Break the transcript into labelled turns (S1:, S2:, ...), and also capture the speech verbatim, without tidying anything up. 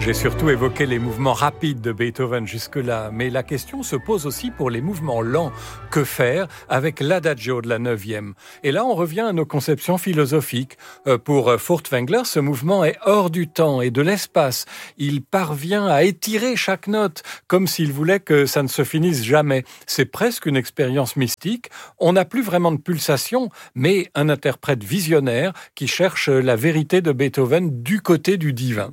S1: J'ai surtout évoqué les mouvements rapides de Beethoven jusque-là, mais la question se pose aussi pour les mouvements lents. Que faire avec l'adagio de la neuvième? Et là, on revient à nos conceptions philosophiques. Euh, pour Furtwängler, ce mouvement est hors du temps et de l'espace. Il parvient à étirer chaque note, comme s'il voulait que ça ne se finisse jamais. C'est presque une expérience mystique. On n'a plus vraiment de pulsation, mais un interprète visionnaire qui cherche la vérité de Beethoven du côté du divin.